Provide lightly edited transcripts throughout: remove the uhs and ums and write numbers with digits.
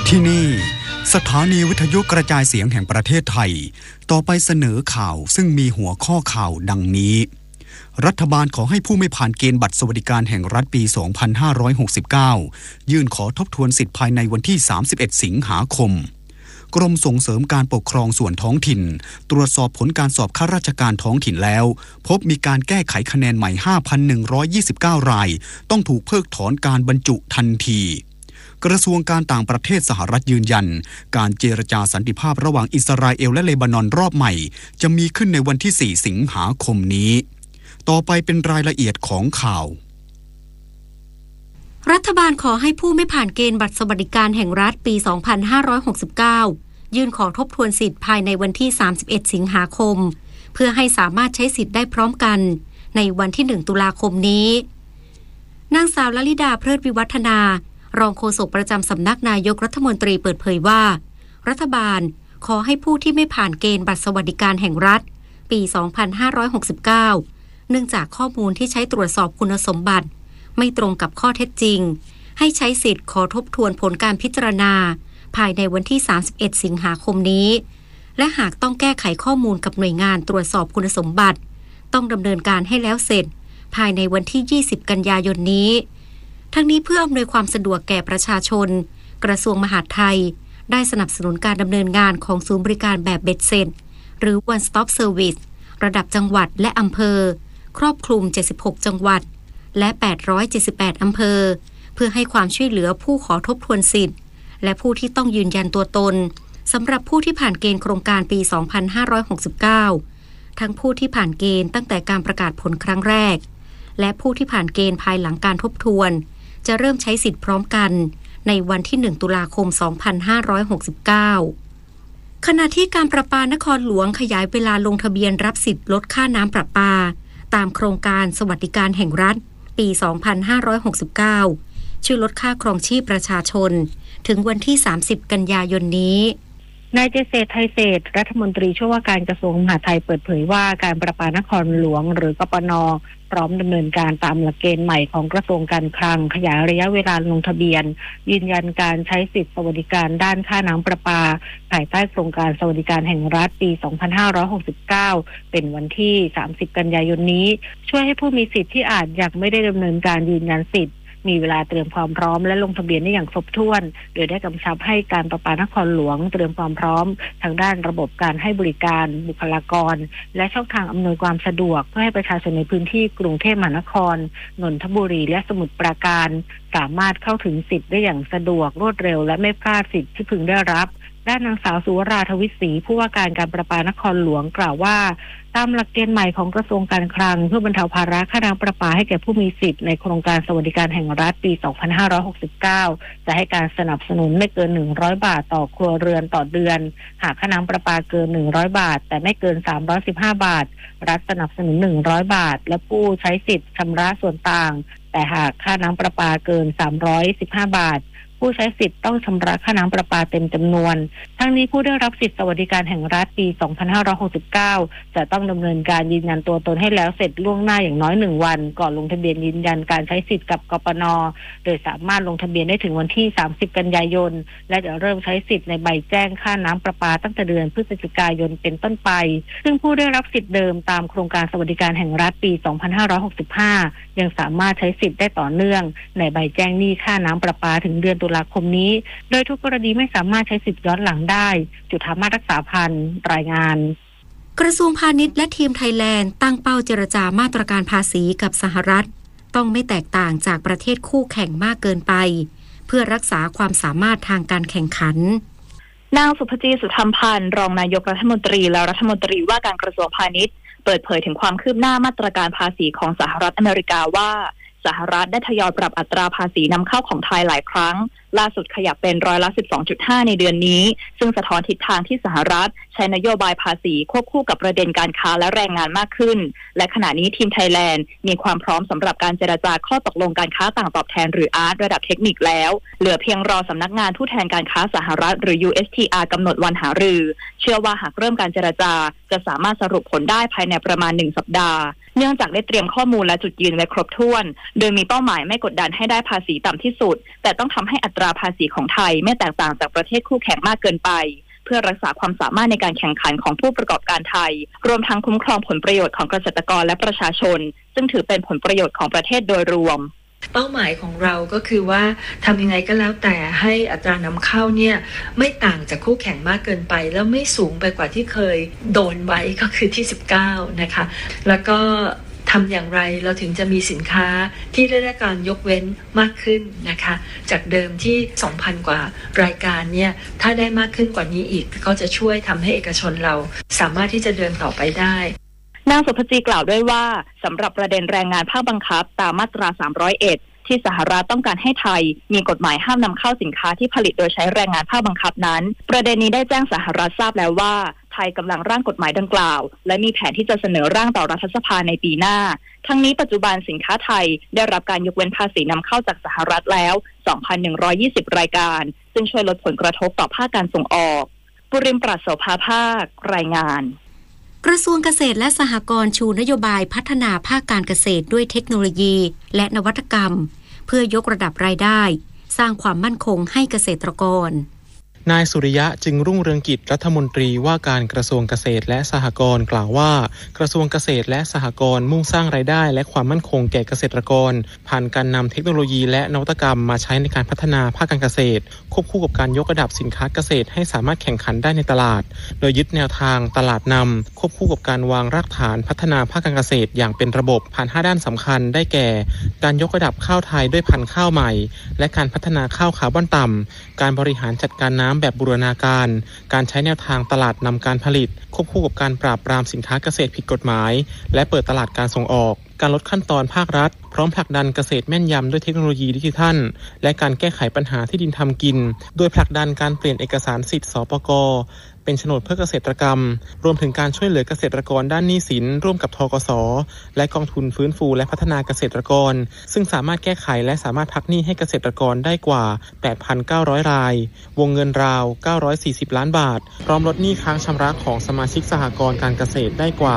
ที่นี่สถานีวิทยุกระจายเสียงแห่งประเทศไทยต่อไปเสนอข่าวซึ่งมีหัวข้อข่าวดังนี้รัฐบาลขอให้ผู้ไม่ผ่านเกณฑ์บัตรสวัสดิการแห่งรัฐปี 2569 ยื่นขอทบทวนสิทธิภายในวันที่ 31 สิงหาคมกรมส่งเสริมการปกครองส่วนท้องถิ่นตรวจสอบผลการสอบข้าราชการท้องถิ่นแล้วพบมีการแก้ไขคะแนนใหม่ 5,129 รายต้องถูกเพิกถอนการบรรจุทันทีกระทรวงการต่างประเทศสหรัฐยืนยันการเจรจาสันติภาพระหว่างอิสราเอลและเลบานอนรอบใหม่จะมีขึ้นในวันที่ 4 สิงหาคมนี้ต่อไปเป็นรายละเอียดของข่าวรัฐบาลขอให้ผู้ไม่ผ่านเกณฑ์บัตรสวัสดิการแห่งรัฐปี 2569 ยื่นขอทบทวนสิทธิ์ภายในวันที่ 31 สิงหาคมเพื่อให้สามารถใช้สิทธิ์ได้พร้อมกันในวันที่ 1 ตุลาคมนี้นางสาวลลิดาเพลิดวิวัฒนารองโฆษกประจำสำนักนายกรัฐมนตรีเปิดเผยว่ารัฐบาลขอให้ผู้ที่ไม่ผ่านเกณฑ์บัตรสวัสดิการแห่งรัฐปี 2569 เนื่องจากข้อมูลที่ใช้ตรวจสอบคุณสมบัติไม่ตรงกับข้อเท็จจริงให้ใช้สิทธิ์ขอทบทวนผลการพิจารณาภายในวันที่ 31 สิงหาคมนี้และหากต้องแก้ไขข้อมูลกับหน่วยงานตรวจสอบคุณสมบัติต้องดำเนินการให้แล้วเสร็จภายในวันที่ 20 กันยายนนี้ทั้งนี้เพื่ออำนวยความสะดวกแก่ประชาชนกระทรวงมหาดไทยได้สนับสนุนการดำเนินงานของศูนย์บริการแบบเบ็ดเสร็จหรือ One Stop Service ระดับจังหวัดและอำเภอครอบคลุม 76 จังหวัดและ 878 อำเภอเพื่อให้ความช่วยเหลือผู้ขอทบทวนสิทธิ์และผู้ที่ต้องยืนยันตัวตนสำหรับผู้ที่ผ่านเกณฑ์โครงการปี 2569 ทั้งผู้ที่ผ่านเกณฑ์ตั้งแต่การประกาศผลครั้งแรกและผู้ที่ผ่านเกณฑ์ภายหลังการทบทวนจะเริ่มใช้สิทธิ์พร้อมกันในวันที่ 1 ตุลาคม 2569 ขณะที่การประปานครหลวงขยายเวลาลงทะเบียนรับสิทธิ์ลดค่าน้ำประปาตามโครงการสวัสดิการแห่งรัฐปี 2569 ช่วยลดค่าครองชีพประชาชนถึงวันที่ 30 กันยายนนี้นายเจษฎ์ ไทยเศรษฐ์รัฐมนตรีช่วยว่าการกระทรวงมหาดไทยเปิดเผยว่าการประปานครหลวงหรือกปน.พร้อมดำเนินการตามหลักเกณฑ์ใหม่ของกระทรวงการคลังขยายระยะเวลาลงทะเบียนยืนยันการใช้สิทธิสวัสดิการด้านค่าน้ำประปาภายใต้โครงการสวัสดิการแห่งรัฐปี 2569 เป็นวันที่ 30 กันยายนนี้ช่วยให้ผู้มีสิทธิ์ที่อาจยังไม่ได้ดำเนินการยืนยันสิทธิ์มีเวลาเตรียมความพร้อมและลงทะเบียนได้อย่างครบถ้วนโดยได้กำชับให้การประปานครหลวงเตรียมความพร้อมทางด้านระบบการให้บริการบุคลากรและช่องทางอำนวยความสะดวกเพื่อให้ประชาชนในพื้นที่กรุงเทพมหานครนนทบุรีและสมุทรปราการสามารถเข้าถึงสิทธิ์ได้อย่างสะดวกรวดเร็วและไม่พลาดสิทธิ์ที่พึงได้รับด้านนางสาวสุวราทวิศรีผู้ว่าการการประปานครหลวงกล่าวว่าตามหลักเกณฑ์ใหม่ของกระทรวงการคลังเพื่อบรรเทาภาระค่าน้ำประปาให้แก่ผู้มีสิทธิ์ในโครงการสวัสดิการแห่งรัฐปี 2569 จะให้การสนับสนุนไม่เกิน100 บาทต่อครัวเรือนต่อเดือนหากค่าน้ำประปาเกิน100 บาทแต่ไม่เกิน315 บาทรัฐสนับสนุน100 บาทและผู้ใช้สิทธิ์ชำระส่วนต่างแต่หากค่าน้ำประปาเกิน315 บาทผู้ใช้สิทธิ์ต้องชำระค่าน้ำประปาเต็มจำนวนทั้งนี้ผู้ได้รับสิทธิสวัสดิการแห่งรัฐปี 2569 จะต้องดำเนินการยืนยันตัวตนให้แล้วเสร็จล่วงหน้าอย่างน้อย1 วันก่อนลงทะเบียนยืนยันการใช้สิทธิ์กับกปน.โดยสามารถลงทะเบียนได้ถึงวันที่ 30 กันยายนและจะเริ่มใช้สิทธิ์ในใบแจ้งค่าน้ำประปาตั้งแต่เดือนพฤศจิกายนเป็นต้นไปซึ่งผู้ได้รับสิทธิ์เดิมตามโครงการสวัสดิการแห่งรัฐปี 2565 ยังสามารถใช้สิทธิ์ได้ต่อเนื่องในใบแจ้งหนี้ค่าน้ำประปาถึงเดือนตุลาคมนี้โดยทุกกรณีไม่สามารถใช้สิทธิ์ย้อนหลังได้จุฑามาศรักษาพันธ์รายงานกระทรวงพาณิชย์และทีมไทยแลนด์ตั้งเป้าเจรจามาตรการภาษีกับสหรัฐต้องไม่แตกต่างจากประเทศคู่แข่งมากเกินไปเพื่อรักษาความสามารถทางการแข่งขันนางสุภจี สุธรรมพันธ์รองนายกรัฐมนตรีและรัฐมนตรีว่าการกระทรวงพาณิชย์เปิดเผยถึงความคืบหน้ามาตรการภาษีของสหรัฐอเมริกาว่าสหรัฐได้ทยอยปรับอัตราภาษีนำเข้าของไทยหลายครั้งล่าสุดขยับเป็นร้อยละ 12.5 ในเดือนนี้ซึ่งสะท้อนทิศทางที่สหรัฐใช้นโยบายภาษีควบคู่กับประเด็นการค้าและแรงงานมากขึ้นและขณะนี้ทีมไทยแลนด์มีความพร้อมสำหรับการเจรจาข้อตกลงการค้าต่างตอบแทนหรืออาร์ตระดับเทคนิคแล้วเหลือเพียงรอสำนักงานผู้แทนการค้าสหรัฐหรือ USTR กำหนดวันหารือเชื่อว่าหากเริ่มการเจรจาจะสามารถสรุปผลได้ภายในประมาณ1 สัปดาห์เนื่องจากได้เตรียมข้อมูลและจุดยืนไว้ครบถ้วนโดยมีเป้าหมายไม่กดดันให้ได้ภาษีต่ำที่สุดแต่ต้องทำให้อัตราภาษีของไทยไม่แตกต่างจากประเทศคู่แข่งมากเกินไปเพื่อรักษาความสามารถในการแข่งขันของผู้ประกอบการไทยรวมทั้งคุ้มครองผลประโยชน์ของเกษตรกรและประชาชนซึ่งถือเป็นผลประโยชน์ของประเทศโดยรวมเป้าหมายของเราก็คือว่าทำยังไงก็แล้วแต่ให้อัตรานำเข้าเนี่ยไม่ต่างจากคู่แข่งมากเกินไปแล้วไม่สูงไปกว่าที่เคยโดนไว้ก็คือที่19นะคะแล้วก็ทำอย่างไรเราถึงจะมีสินค้าที่ได้รับการยกเว้นมากขึ้นนะคะจากเดิมที่ 2,000 กว่ารายการเนี่ยถ้าได้มากขึ้นกว่านี้อีกก็จะช่วยทำให้เอกชนเราสามารถที่จะเดินต่อไปได้นางสุภจีกล่าวด้วยว่าสำหรับประเด็นแรงงานภาคบังคับตามมาตรา301ที่สหรัฐต้องการให้ไทยมีกฎหมายห้ามนำเข้าสินค้าที่ผลิตโดยใช้แรงงานภาคบังคับนั้นประเด็นนี้ได้แจ้งสหรัฐทราบแล้วว่าไทยกำลังร่างกฎหมายดังกล่าวและมีแผนที่จะเสนอร่างต่อรัฐสภาในปีหน้าทั้งนี้ปัจจุบันสินค้าไทยได้รับการยกเว้นภาษีนำเข้าจากสหรัฐแล้ว 2,120 รายการซึ่งช่วยลดผลกระทบต่อภาคการส่งออกปุริมปราศโสภาภาครายงานกระทรวงเกษตรและสหกรณ์ชูนโยบายพัฒนาภาคการเกษตรด้วยเทคโนโลยีและนวัตกรรมเพื่อยกระดับรายได้สร้างความมั่นคงให้เกษตรกรนายสุริยะจึงรุ่งเรืองกิจรัฐมนตรีว่าการกระทรวงเกษตรและสหกรณ์กล่าวว่ากระทรวงเกษตรและสหกรณ์มุ่งสร้างรายได้และความมั่นคงแก่เกษตรกรผ่านการนำเทคโนโลยีและนวัตกรรมมาใช้ในการพัฒนาภาคการเกษตรควบคู่กับการยกระดับสินค้าเกษตรให้สามารถแข่งขันได้ในตลาดโดยยึดแนวทางตลาดนำควบคู่กับการวางรากฐานพัฒนาภาคการเกษตรอย่างเป็นระบบผ่าน5ด้านสำคัญได้แก่การยกระดับข้าวไทยด้วยพันธุ์ข้าวใหม่และการพัฒนาข้าวคาร์บอนต่ำการบริหารจัดการน้ำแบบบูรณาการใช้แนวทางตลาดนำการผลิตควบคู่กับการปราบปรามสินค้าเกษตรผิดกฎหมายและเปิดตลาดการส่งออกการลดขั้นตอนภาครัฐพร้อมผลักดันเกษตรแม่นยำด้วยเทคโนโลยีดิจิทัลและการแก้ไขปัญหาที่ดินทำกินโดยผลักดันการเปลี่ยนเอกสารสิทธิ์สปก.เป็นโฉนดเพื่อเกษตรกรรมรวมถึงการช่วยเหลือเกษตรกรด้านหนี้สินร่วมกับธกส.และกองทุนฟื้นฟูและพัฒนาเกษตรกรซึ่งสามารถแก้ไขและสามารถพักหนี้ให้เกษตรกรได้กว่า 8,900 รายวงเงินราว940ล้านบาทพร้อมลดหนี้ค้างชำระของสมาชิกสหกรณ์การเกษตรได้กว่า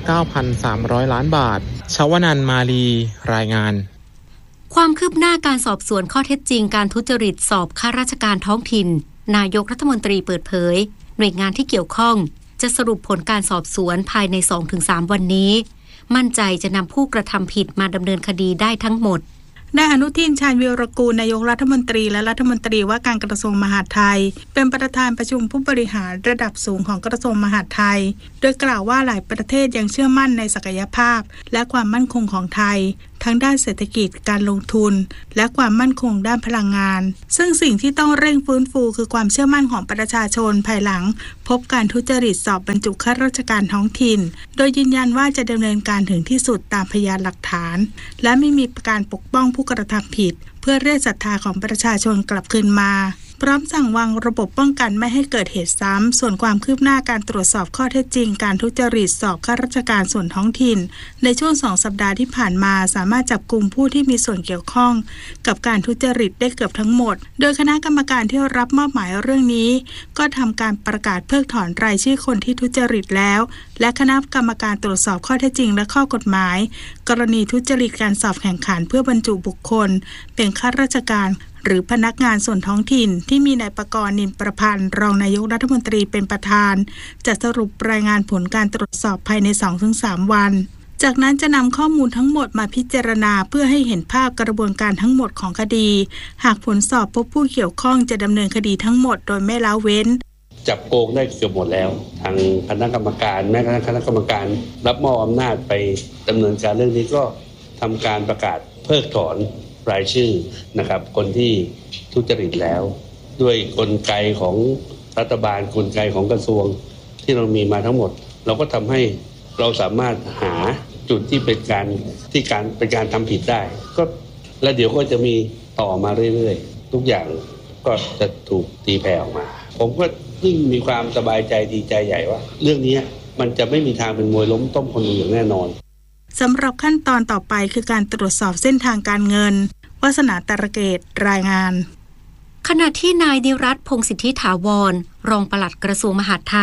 9,300 ล้านบาทชวนันท์มาลีรายงานความคืบหน้าการสอบสวนข้อเท็จจริงการทุจริตสอบข้าราชการท้องถิ่นนายกรัฐมนตรีเปิดเผยหน่วยงานที่เกี่ยวข้องจะสรุปผลการสอบสวนภายใน 2-3 วันนี้มั่นใจจะนำผู้กระทำผิดมาดำเนินคดีได้ทั้งหมดนายอนุทินชาญวีรกูลนายกรัฐมนตรีและรัฐมนตรีว่าการกระทรวงมหาดไทยเป็นประธานประชุมผู้บริหารระดับสูงของกระทรวงมหาดไทยโดยกล่าวว่าหลายประเทศยังเชื่อมั่นในศักยภาพและความมั่นคงของไทยทั้งด้านเศรษฐกิจการลงทุนและความมั่นคงด้านพลังงานซึ่งสิ่งที่ต้องเร่งฟื้นฟูคือความเชื่อมั่นของประชาชนภายหลังพบการทุจริตสอบบรรจุข้าราชการท้องถิ่นโดยยืนยันว่าจะดำเนินการถึงที่สุดตามพยานหลักฐานและไม่มีการปกป้องผู้กระทำผิดเพื่อเรียกศรัทธาของประชาชนกลับคืนมาพร้อมสั่งวางระบบป้องกันไม่ให้เกิดเหตุซ้ำส่วนความคืบหน้าการตรวจสอบข้อเท็จจริงการทุจริตสอบข้าราชการส่วนท้องถิ่นในช่วง2 สัปดาห์ที่ผ่านมาสามารถจับกุมผู้ที่มีส่วนเกี่ยวข้องกับการทุจริตได้เกือบทั้งหมดโดยคณะกรรมการที่รับมอบหมายเรื่องนี้ก็ทำการประกาศเพิกถอนรายชื่อคนที่ทุจริตแล้วและคณะกรรมการตรวจสอบข้อเท็จจริงและข้อกฎหมายกรณีทุจริตการสอบแข่งขันเพื่อบรรจุบุคคลเป็นข้าราชการหรือพนักงานส่วนท้องถิ่นที่มีนายประกรณ์ นินประพันธ์รองนายกรัฐมนตรีเป็นประธานจะสรุปรายงานผลการตรวจสอบภายใน 2-3 วันจากนั้นจะนำข้อมูลทั้งหมดมาพิจารณาเพื่อให้เห็นภาพกระบวนการทั้งหมดของคดีหากผลสอบพบผู้เกี่ยวข้องจะดำเนินคดีทั้งหมดโดยไม่ละเว้นจับโกงได้เกือบหมดแล้วทางคณะกรรมการแม้กระทั่งคณะกรรมการรับมอบอำนาจไปดำเนินการเรื่องนี้ก็ทำการประกาศเพิกถอนรายชื่อนะครับคนที่ทุจริตแล้วด้วยกลไกของรัฐบาลกลไกของกระทรวงที่เรามีมาทั้งหมดเราก็ทำให้เราสามารถหาจุดที่เป็นการทำผิดได้ก็แล้วเดี๋ยวก็จะมีต่อมาเรื่อยๆทุกอย่างก็จะถูกตีแผ่ออกมาผมก็ยิ่งมีความสบายใจดีใจใหญ่ว่าเรื่องนี้มันจะไม่มีทางเป็นมวยล้มต้มคนดูอย่างแน่นอนสำหรับขั้นตอนต่อไปคือการตรวจสอบเส้นทางการเงินวาสนาตระเกตรายงานขณะที่นายดิรัตน์ พงษ์สิทธิถาวรรองปลัดกระทรวงมหาดไทย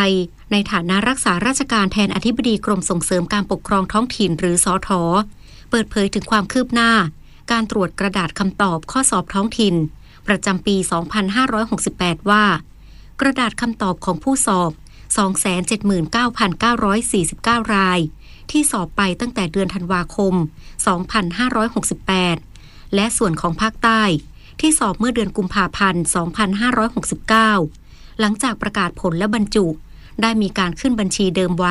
ในฐานะรักษาราชการแทนอธิบดีกรมส่งเสริมการปกครองท้องถิ่นหรือสท.เปิดเผยถึงความคืบหน้าการตรวจกระดาษคำตอบข้อสอบท้องถิ่นประจำปี 2568 ว่ากระดาษคำตอบของผู้สอบ 279,949 รายที่สอบไปตั้งแต่เดือนธันวาคม 2568 และส่วนของภาคใต้ที่สอบเมื่อเดือนกุมภาพันธ์ 2569 หลังจากประกาศผลและบรรจุได้มีการขึ้นบัญชีเดิมไว้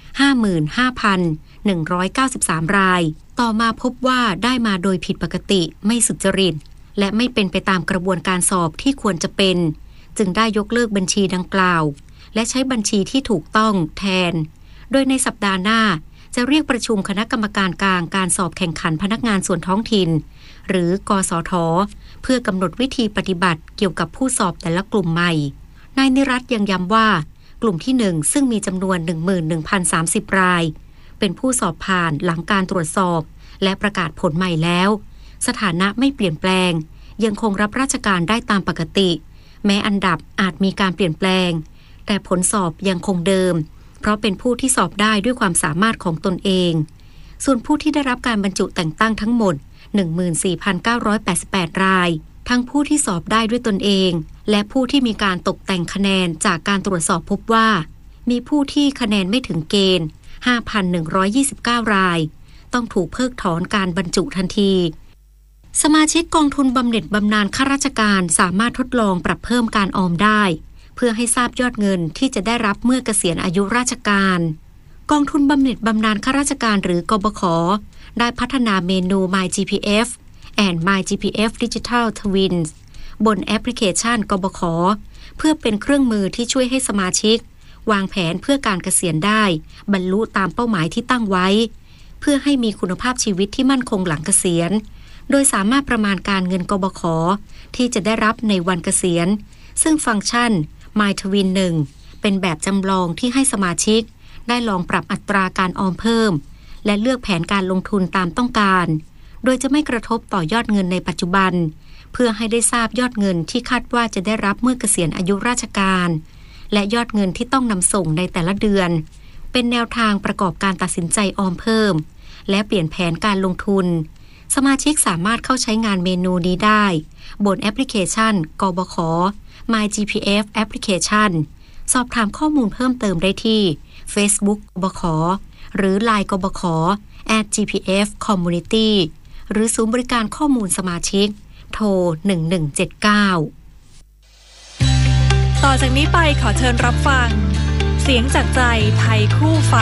55,193 รายต่อมาพบว่าได้มาโดยผิดปกติไม่สุจริตและไม่เป็นไปตามกระบวนการสอบที่ควรจะเป็นจึงได้ยกเลิกบัญชีดังกล่าวและใช้บัญชีที่ถูกต้องแทนโดยในสัปดาห์หน้าจะเรียกประชุมคณะกรรมการกลางการสอบแข่งขันพนักงานส่วนท้องถิ่นหรือกสท.เพื่อกำหนดวิธีปฏิบัติเกี่ยวกับผู้สอบแต่ละกลุ่มใหม่นายนิรัตน์ยังย้ำว่ากลุ่มที่1ซึ่งมีจำนวน 11,030 รายเป็นผู้สอบผ่านหลังการตรวจสอบและประกาศผลใหม่แล้วสถานะไม่เปลี่ยนแปลงยังคงรับราชการได้ตามปกติแม้อันดับอาจมีการเปลี่ยนแปลงแต่ผลสอบยังคงเดิมเพราะเป็นผู้ที่สอบได้ด้วยความสามารถของตนเองส่วนผู้ที่ได้รับการบรรจุแต่งตั้งทั้งหมด 14,988 รายทั้งผู้ที่สอบได้ด้วยตนเองและผู้ที่มีการตกแต่งคะแนนจากการตรวจสอบพบว่ามีผู้ที่คะแนนไม่ถึงเกณฑ์ 5,129 รายต้องถูกเพิกถอนการบรรจุทันทีสมาชิกกองทุนบำเหน็จบำนาญข้าราชการสามารถทดลองปรับเพิ่มการออมได้เพื่อให้ทราบยอดเงินที่จะได้รับเมื่อเกษียณอายุราชการกองทุนบำเหน็จบำนาญข้าราชการหรือกบข.ได้พัฒนาเมนู MyGPF and MyGPF Digital Twins บนแอปพลิเคชันกบข.เพื่อเป็นเครื่องมือที่ช่วยให้สมาชิกวางแผนเพื่อการเกษียณได้บรรลุตามเป้าหมายที่ตั้งไว้เพื่อให้มีคุณภาพชีวิตที่มั่นคงหลังเกษียณโดยสามารถประมาณการเงินกบข.ที่จะได้รับในวันเกษียณซึ่งฟังก์ชัน MyTwin 1 เป็นแบบจำลองที่ให้สมาชิกได้ลองปรับอัตราการออมเพิ่มและเลือกแผนการลงทุนตามต้องการโดยจะไม่กระทบต่อยอดเงินในปัจจุบันเพื่อให้ได้ทราบยอดเงินที่คาดว่าจะได้รับเมื่อเกษียณอายุราชการและยอดเงินที่ต้องนำส่งในแต่ละเดือนเป็นแนวทางประกอบการตัดสินใจออมเพิ่มและเปลี่ยนแผนการลงทุนสมาชิกสามารถเข้าใช้งานเมนูนี้ได้บนแอปพลิเคชันกบข. MyGPF Application สอบถามข้อมูลเพิ่มเติมได้ที่ Facebook กบข.หรือ LINE กบข. @GPF Community หรือศูนย์บริการข้อมูลสมาชิกโทร 1179 ต่อจากนี้ไปขอเชิญรับฟังเสียงจากใจไทยคู่ฟ้า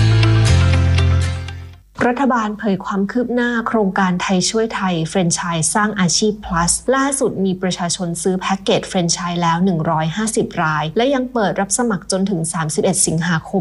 รัฐบาลเผยความคืบหน้าโครงการไทยช่วยไทยแฟรนไชส์สร้างอาชีพ plus ล่าสุดมีประชาชนซื้อแพ็กเกจแฟรนไชส์แล้ว150รายและยังเปิดรับสมัครจนถึง31สิงหาคม